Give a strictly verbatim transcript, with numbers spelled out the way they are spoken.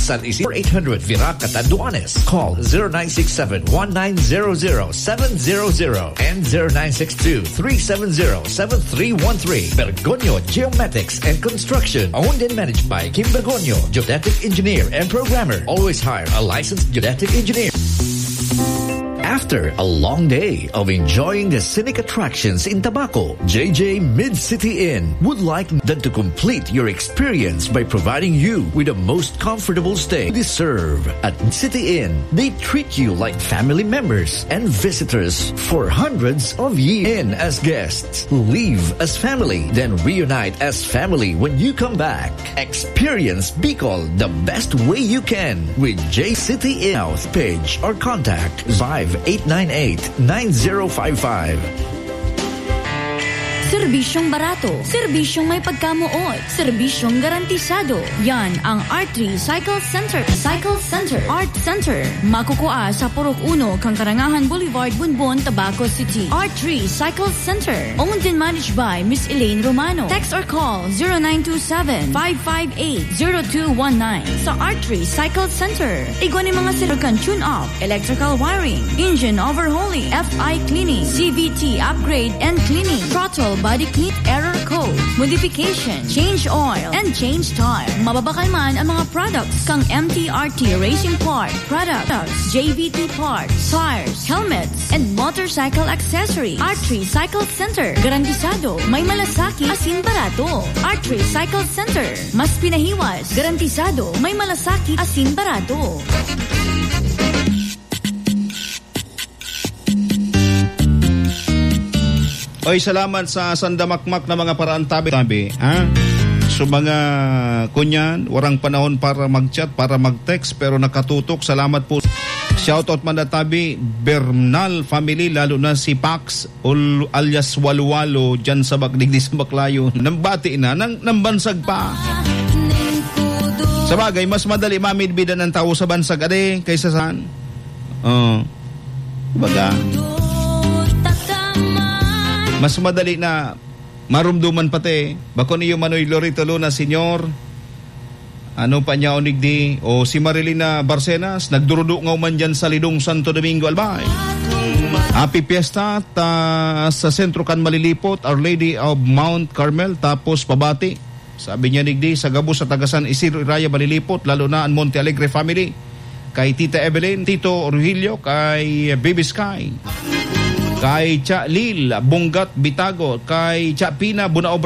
San Isidro, eight hundred Virac, Catanduanes. Call zero nine six seven, one nine zero zero, seven zero zero and zero nine six two, three seven zero, seven three one three. Bergonio Geomatics and Construction. Owned and managed by Kim Bergonio, geodetic engineer and programmer. Always hire a licensed geodetic engineer. After a long day of enjoying the scenic attractions in Tabaco, J J Mid-City Inn would like them to complete your experience by providing you with the most comfortable stay you deserve. At City Inn, they treat you like family members and visitors for hundreds of years. In as guests, leave as family, then reunite as family when you come back. Experience Bicol the best way you can with J City Inn page or contact five eight nine eight, nine zero five five. Serbisyong barato, serbisyong may pagkamuot, serbisyong garantisado. Yan ang R three Cycle Center. Cycle Center, Art Center. Makukuha sa Purok Uno, Kangkarangahan Boulevard, Bunbon, Tabaco City. R three Cycle Center. Owned and managed by Miss Elaine Romano. Text or call zero nine two seven, five five eight, zero two one nine. Sa R three Cycle Center. Igwan ni mga sirukan tune-up, electrical wiring, engine overhauling, F I cleaning, C V T upgrade and cleaning, throttle body clean, error code, modification, change oil, and change tire. Mababakalman ang mga products kang M T R T racing part, products, J V T parts, tires, helmets, and motorcycle accessories. R three Cycle Center. Garantisado, may malasaki, asin barato. R three Cycle Center. Mas pinahiwas. Garantisado, may malasaki, asin barato. Oy, salamat sa sandamakmak na mga paraan tabi. Tabi, ha? So mga kunyan, warang panahon para mag-chat, para mag-text, pero nakatutok. Salamat po. Shoutout man na tabi, Bernal family, lalo na si Pax, ul, alias Walwalo, dyan sa Bagdigdi sa Baklayo. Nambati na, nang, nambansag pa. Sa bagay, mas madali mamidbidan ng tao sa bansag, ade, kaysa saan? Oo. Uh, baga. Mas madali na marumduman pati. Bako niyo Manoy Lorito Luna Senior. Ano pa niya onig di? O si Marilina Barcenas. Nagdurudo nga man dyan sa Lidong Santo Domingo, Albay. Happy Fiesta ta, sa Sentro Kan Malilipot, Our Lady of Mount Carmel. Tapos pabati. Sabi niya nigdi sa Gabo sa Tagasan Isidro Raya Malilipot. Lalo na ang Monte Alegre family. Kay Tita Evelyn, Tito Orhilio, kay Baby Sky, kay Cha Lil Bungat Bitago, kay Cha Pina Bunaobra